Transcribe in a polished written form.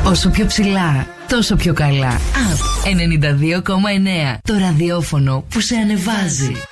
Όσο πιο ψηλά, τόσο πιο καλά. Up 92,9. Το ραδιόφωνο που σε ανεβάζει.